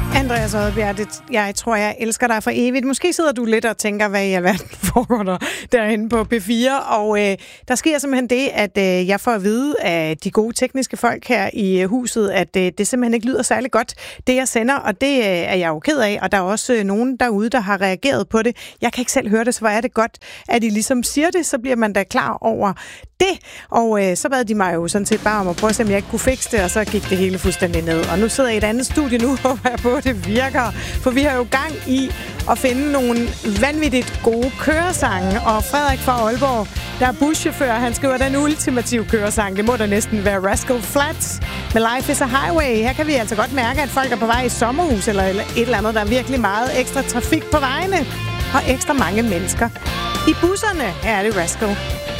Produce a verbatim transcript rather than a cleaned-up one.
Andreas Odbjerg, det, jeg tror, jeg elsker dig for evigt. Måske sidder du lidt og tænker, hvad i alverden foregår der derinde på P fire. Og øh, der sker simpelthen det, at øh, jeg får at vide af de gode tekniske folk her i øh, huset, at øh, det simpelthen ikke lyder særlig godt, det jeg sender. Og det øh, er jeg jo ked af. Og der er også øh, nogen derude, der har reageret på det. Jeg kan ikke selv høre det, så hvor er det godt, at de ligesom siger det, så bliver man da klar over det. Og øh, så bad de mig jo sådan set bare om at prøve at se, om jeg ikke kunne fikse det, og så gik det hele fuldstændig ned. Og nu sidder jeg i et andet studie nu, håber jeg på, at det virker. For vi har jo gang i at finde nogle vanvittigt gode køresange. Og Frederik fra Aalborg, der er buschauffør, han skriver den ultimative køresang. Det må da næsten være Rascal Flatts med Life is a Highway. Her kan vi altså godt mærke, at folk er på vej i sommerhus eller et eller andet. Der er virkelig meget ekstra trafik på vejene. Og ekstra mange mennesker i busserne. Her er det Rascal.